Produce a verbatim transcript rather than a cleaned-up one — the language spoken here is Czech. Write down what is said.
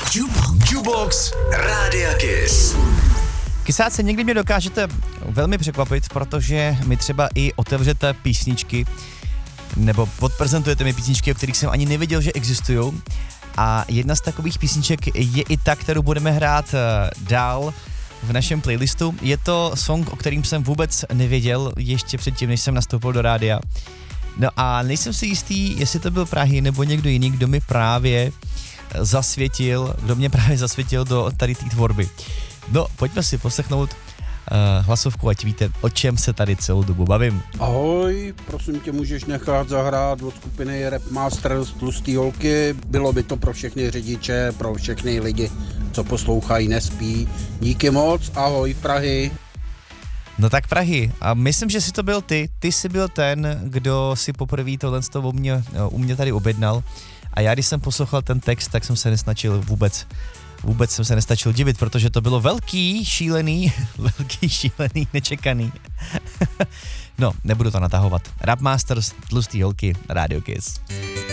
Jukebox Rádia Kiss. Kysáci, někdy mě dokážete velmi překvapit, protože mi třeba i otevřete písničky, nebo odprezentujete mi písničky, o kterých jsem ani nevěděl, že existují. A jedna z takových písniček je i ta, kterou budeme hrát dál v našem playlistu. Je to song, o kterým jsem vůbec nevěděl ještě předtím, než jsem nastoupil do rádia. No a nejsem si jistý, jestli to byl Prahy nebo někdo jiný, kdo mi právě zasvětil, kdo mě právě zasvětil do tady té tvorby. No, pojďme si poslechnout uh, hlasovku, ať víte, o čem se tady celou dobu bavím. Ahoj, prosím tě, můžeš nechat zahrát od skupiny Rap Masters Tlustý holky. Bylo by to pro všechny řidiče, pro všechny lidi, co poslouchají, nespí. Díky moc, ahoj Prahy. No tak Prahy, a myslím, že jsi to byl ty, ty jsi byl ten, kdo si poprvé tohle z toho u mě, u mě tady objednal. A já, když jsem poslouchal ten text, tak jsem se nesnačil vůbec, vůbec jsem se nestačil divit, protože to bylo velký, šílený, velký, šílený, nečekaný. No, nebudu to natahovat. Rap Masters, Tlustý holky, Radio Kiss.